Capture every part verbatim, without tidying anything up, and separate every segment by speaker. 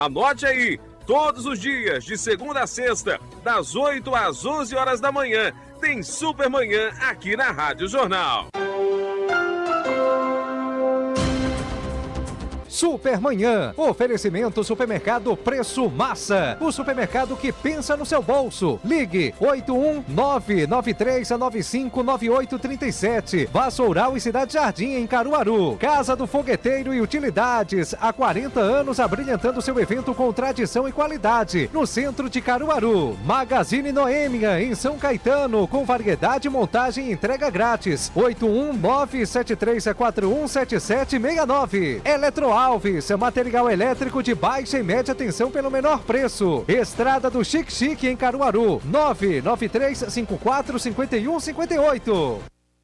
Speaker 1: Anote aí, todos os dias, de segunda a sexta, das oito às onze horas da manhã, tem Supermanhã aqui na Rádio Jornal.
Speaker 2: Supermanhã, oferecimento Supermercado Preço Massa, o supermercado que pensa no seu bolso. Ligue oito um nove nove três nove cinco nove oito três sete, Vassoural e Cidade Jardim em Caruaru. Casa do Fogueteiro e Utilidades, há quarenta anos abrilhantando seu evento com tradição e qualidade, no centro de Caruaru. Magazine Noêmia em São Caetano, com variedade, montagem e entrega grátis. oito um nove sete três quatro um sete sete seis nove. Eletroalves, material elétrico de baixa e média tensão pelo menor preço. Estrada do Chique Chique em Caruaru, nove nove três cinco quatro cinco um cinco oito.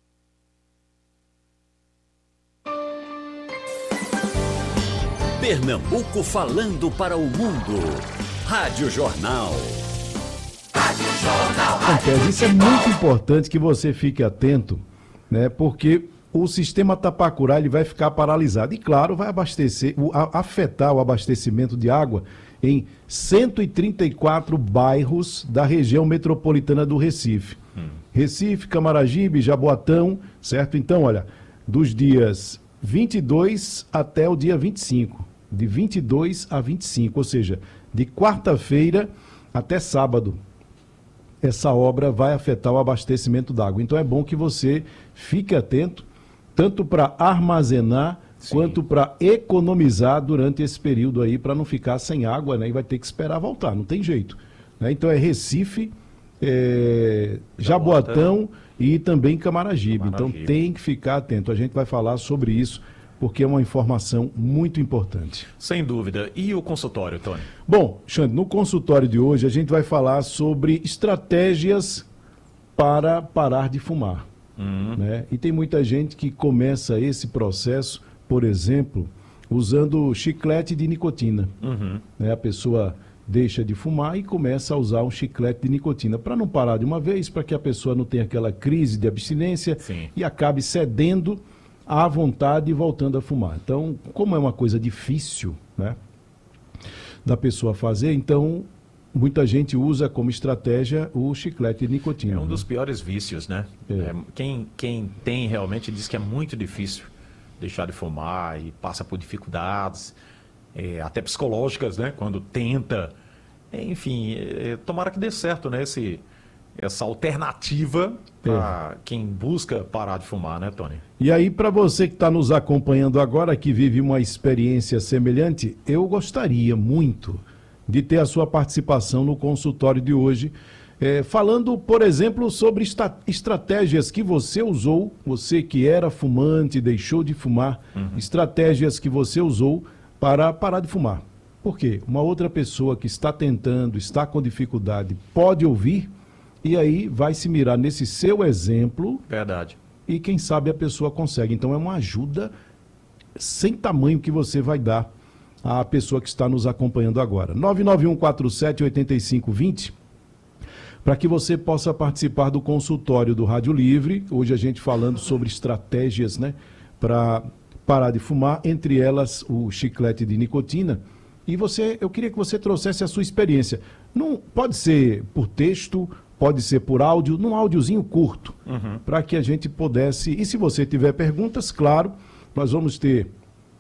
Speaker 3: Pernambuco falando para o mundo. Rádio Jornal.
Speaker 4: Rádio Jornal. Rádio Isso é muito importante que você fique atento, né? Porque o sistema Tapacurá ele vai ficar paralisado e, claro, vai abastecer, o, a, afetar o abastecimento de água em cento e trinta e quatro bairros da região metropolitana do Recife. Hum. Recife, Camaragibe, Jaboatão, certo? Então, olha, dos dias vinte e dois até o dia vinte e cinco, de vinte e dois a vinte e cinco, ou seja, de quarta-feira até sábado, essa obra vai afetar o abastecimento d'água. Então é bom que você fique atento, tanto para armazenar, sim, quanto para economizar durante esse período aí, para não ficar sem água, né? E vai ter que esperar voltar, não tem jeito, né? Então é Recife, é, Jaboatão e também Camaragibe. Camaragibe. Então tem que ficar atento. A gente vai falar sobre isso, porque é uma informação muito importante.
Speaker 5: Sem dúvida. E o consultório, Tony?
Speaker 4: Bom, Xande, no consultório de hoje a gente vai falar sobre estratégias para parar de fumar. Uhum. Né? E tem muita gente que começa esse processo, por exemplo, usando chiclete de nicotina. Uhum. Né? A pessoa deixa de fumar e começa a usar um chiclete de nicotina para não parar de uma vez, para que a pessoa não tenha aquela crise de abstinência, sim, e acabe cedendo à vontade e voltando a fumar. Então, como é uma coisa difícil, né, da pessoa fazer, então muita gente usa como estratégia o chiclete de nicotina.
Speaker 5: É um dos piores vícios, né? É. É, quem, quem tem realmente diz que é muito difícil deixar de fumar e passa por dificuldades, é, até psicológicas, né? Quando tenta. É, enfim, é, tomara que dê certo, né? Esse, essa alternativa para é. quem busca parar de fumar, né, Tony?
Speaker 4: E aí, para você que está nos acompanhando agora, que vive uma experiência semelhante, eu gostaria muito de ter a sua participação no consultório de hoje, é, falando, por exemplo, sobre esta, estratégias que você usou, você que era fumante, deixou de fumar, uhum, estratégias que você usou para parar de fumar. Por quê? Uma outra pessoa que está tentando, está com dificuldade, pode ouvir e aí vai se mirar nesse seu exemplo.
Speaker 5: Verdade.
Speaker 4: E quem sabe a pessoa consegue. Então é uma ajuda sem tamanho que você vai dar à pessoa que está nos acompanhando agora. nove nove um quatro sete oito cinco dois zero, para que você possa participar do consultório do Rádio Livre. Hoje a gente falando sobre estratégias, né, para parar de fumar, entre elas o chiclete de nicotina. E você, eu queria que você trouxesse a sua experiência. Não pode ser por texto, pode ser por áudio, num áudiozinho curto, uhum, para que a gente pudesse... E se você tiver perguntas, claro, nós vamos ter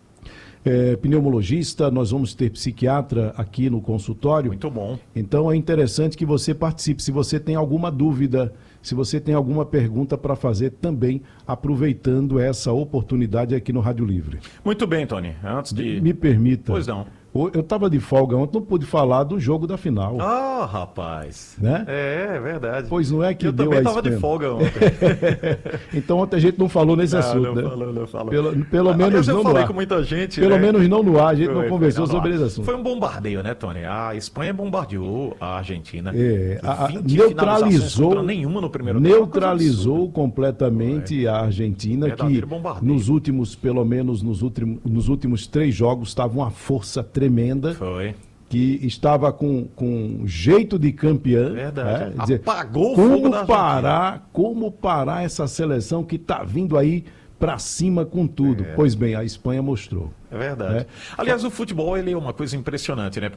Speaker 4: É, pneumologista, nós vamos ter psiquiatra aqui no consultório.
Speaker 5: Muito bom.
Speaker 4: Então é interessante que você participe. Se você tem alguma dúvida, se você tem alguma pergunta para fazer também, aproveitando essa oportunidade aqui no Rádio Livre.
Speaker 5: Muito bem, Tony. Antes de...
Speaker 4: Me permita.
Speaker 5: Pois não.
Speaker 4: Eu estava de folga ontem, não pude falar do jogo da final.
Speaker 5: Ah, rapaz.
Speaker 4: Né?
Speaker 5: É, é verdade.
Speaker 4: Pois não é que
Speaker 5: eu
Speaker 4: deu
Speaker 5: também
Speaker 4: a
Speaker 5: estava de folga ontem.
Speaker 4: Então ontem a gente não falou nesse
Speaker 5: não,
Speaker 4: assunto,
Speaker 5: não
Speaker 4: né?
Speaker 5: Falou, não falou.
Speaker 4: Pelo, pelo menos
Speaker 5: Aliás,
Speaker 4: não
Speaker 5: eu falei
Speaker 4: no ar.
Speaker 5: com muita gente.
Speaker 4: Pelo
Speaker 5: né?
Speaker 4: menos não no ar, a gente
Speaker 5: foi,
Speaker 4: não conversou
Speaker 5: foi,
Speaker 4: sobre esse assunto.
Speaker 5: Foi um bombardeio, né, Tony? A Espanha bombardeou a Argentina.
Speaker 4: É, a, a, neutralizou,
Speaker 5: nenhuma no primeiro
Speaker 4: neutralizou tempo, completamente
Speaker 5: foi.
Speaker 4: a Argentina, que nos últimos, pelo menos nos últimos, nos últimos três jogos, estava uma força tremenda.
Speaker 5: Foi.
Speaker 4: Que estava com, com jeito de campeã.
Speaker 5: Verdade.
Speaker 4: É, dizer,
Speaker 5: apagou o
Speaker 4: como
Speaker 5: fogo da
Speaker 4: parar, como parar essa seleção que está vindo aí pra cima com tudo.
Speaker 5: É.
Speaker 4: Pois bem, a Espanha mostrou.
Speaker 5: É verdade.
Speaker 4: É.
Speaker 5: Aliás, o futebol ele é uma coisa impressionante, né?